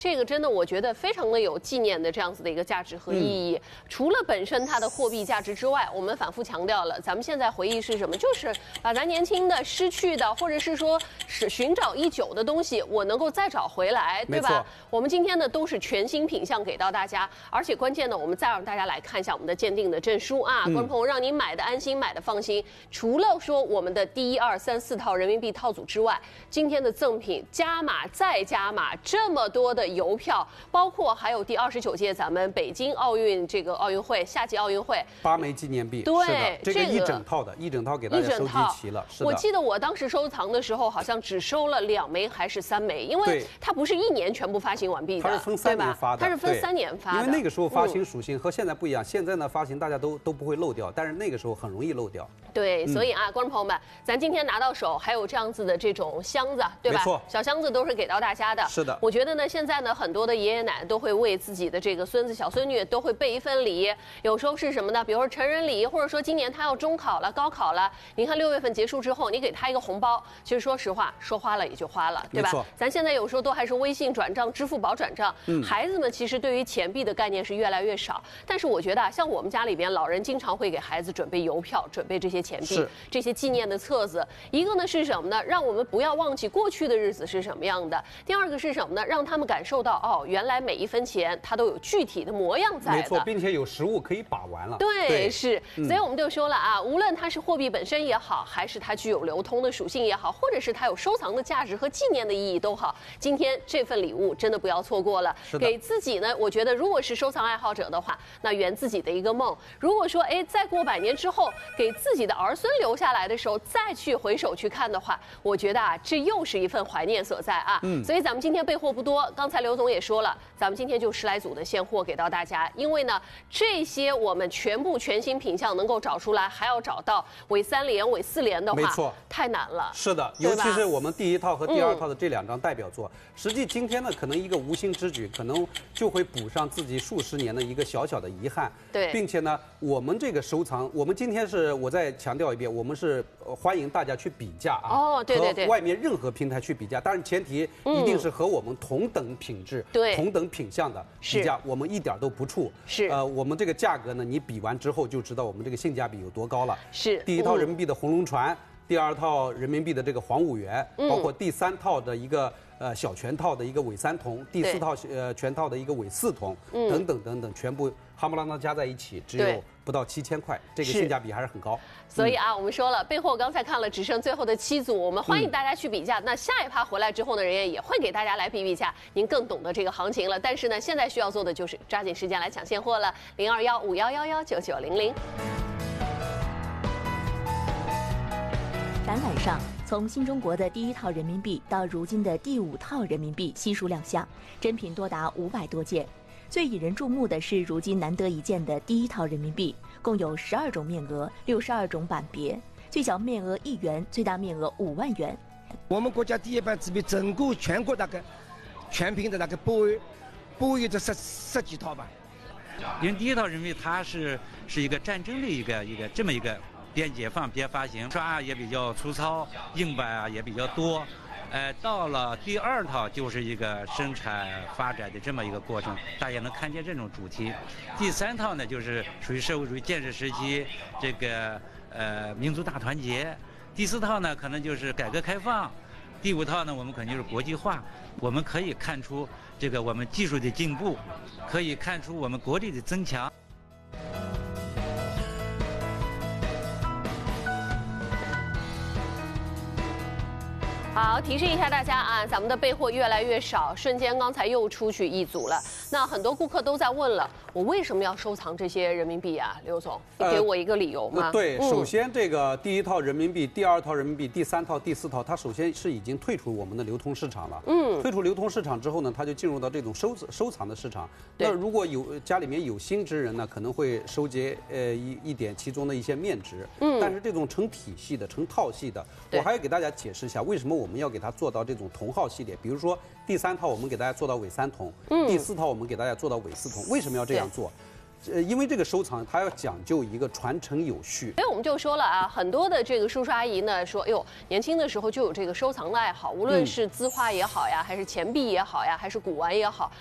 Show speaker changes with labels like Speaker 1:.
Speaker 1: 这个真的，我觉得非常的有纪念的这样子的一个价值和意义。除了本身它的货币价值之外，我们反复强调了，咱们现在回忆是什么？就是把咱年轻的、失去的，或者是说寻找已久的东西，我能够再找回来，对吧？我们今天呢都是全新品项给到大家，而且关键呢，我们再让大家来看一下我们的鉴定的证书啊，观众朋友，让您买的安心，买的放心。除了说我们的第1、2、3、4套人民币套组之外，今天的赠品加码再加码，这么多的邮票，包括还有第29届咱们北京奥运这个奥运会夏季奥运会
Speaker 2: 8枚纪念币，
Speaker 1: 对，
Speaker 2: 这个一整套给大家收集齐了。是的，
Speaker 1: 我记得我当时收藏的时候，好像只收了2枚还是3枚，因为它不是1年全部发行完毕的，
Speaker 2: 它是分3年发的，
Speaker 1: 它是分3年发的。
Speaker 2: 因为那个时候发行属性和现在不一样，现在呢发行大家都不会漏掉，但是那个时候很容易漏掉。
Speaker 1: 对，所以啊，观众朋友们，咱今天拿到手还有这样子的这种箱子，对吧？
Speaker 2: 没错，
Speaker 1: 小箱子都是给到大家的。
Speaker 2: 是的，
Speaker 1: 我觉得呢，现在呢，很多的爷爷奶奶都会为自己的这个孙子小孙女都会备一份礼，有时候是什么呢？比如说成人礼，或者说今年他要中考了、高考了，你看6月份结束之后，你给他一个红包，其实说实话，说花了也就花了，对吧？咱现在有时候都还是微信转账、支付宝转账，孩子们其实对于钱币的概念是越来越少。但是我觉得啊，像我们家里边，老人经常会给孩子准备邮票，准备这些钱币。这些纪念的册子，一个呢是什么呢？让我们不要忘记过去的日子是什么样的。第二个是什么呢？让他们感受到哦，原来每一分钱它都有具体的模样在的。
Speaker 2: 没错，并且有实物可以把玩了。
Speaker 1: 对，是。所以我们就说了啊，无论它是货币本身也好，还是它具有流通的属性也好，或者是它有收藏的价值和纪念的意义都好，今天这份礼物真的不要错过了。给自己呢，我觉得如果是收藏爱好者的话，那圆自己的一个梦。如果说再过100年之后，给自己的儿孙留下来的时候，再去回首去看的话，我觉得啊，这又是一份怀念所在啊。所以咱们今天备货不多，刚才刘总也说了，咱们今天就10来组的现货给到大家。因为呢，这些我们全新品项能够找出来，还要找到伪3连、伪4连的话，没错，太难了。
Speaker 2: 是的，尤其是我们第1套和第2套的这2张代表作，实际今天呢，可能一个无心之举，可能就会补上自己数十年的一个小小的遗憾。
Speaker 1: 对，
Speaker 2: 并且呢，我们这个收藏，我们今天我再强调一遍，我们是欢迎大家去比价啊。
Speaker 1: 哦，对，
Speaker 2: 和外面任何平台去比价，当然前提一定是和我们同等品质、同等品相的比价，我们一点都不怵。
Speaker 1: 是，
Speaker 2: 我们这个价格呢，你比完之后就知道我们这个性价比有多高了。
Speaker 1: 是，
Speaker 2: 第1套人民币的红龙船，第2套人民币的这个黄五元，包括第3套的一个小全套的一个伪3铜，第4套全套的一个伪4铜，等等，全部夯不啷当加在一起，只有不到7000块，这个性价比还是很高。
Speaker 1: 所以啊，我们说了，备货刚才看了，只剩最后的7组，我们欢迎大家去比价。那下一趴回来之后呢，人家也会给大家来比价，您更懂得这个行情了。但是呢，现在需要做的就是抓紧时间来抢现货了，0215119900。
Speaker 3: 展览上，从新中国的第1套人民币到如今的第5套人民币悉数亮相，珍品多达500多件。最引人注目的是如今难得一见的第1套人民币，共有12种面额、62种版别，最小面额1元，最大面额5万元。
Speaker 4: 我们国家第1版纸币全国大概全屏的大概不会这十几套吧。
Speaker 5: 因为第1套人民币它是一个战争的一个这么一个边解放边发行，刷也比较粗糙，硬版啊也比较多。到了第2套就是一个生产发展的这么一个过程，大家能看见这种主题。第3套呢，就是属于社会主义建设时期这个民族大团结。第4套呢，可能就是改革开放。第5套呢，我们可能就是国际化。我们可以看出这个我们技术的进步，可以看出我们国力的增强。
Speaker 1: 好，提示一下大家啊，咱们的备货越来越少，瞬间刚才又出去1组了。那很多顾客都在问了，我为什么要收藏这些人民币啊？刘总，你给我一个理由吗？
Speaker 2: 对，首先这个第1套人民币、第2套人民币、第3套、第4套，它首先是已经退出我们的流通市场了。退出流通市场之后呢，它就进入到这种收藏的市场。那如果家里面有心之人呢，可能会收集一点其中的一些面值。但是这种成体系的、成套系的，我还要给大家解释一下为什么我们要给它做到这种铜号系列。比如说第3套我们给大家做到伪3铜，第4套我们给大家做到伪4铜，为什么要这样做？ 因为这个收藏它要讲究一个传承有序。
Speaker 1: 所以我们就说了啊，很多的这个叔叔阿姨呢说，哎呦，年轻的时候就有这个收藏的爱好，无论是字画也好呀，还是钱币也好呀，还是古玩也好，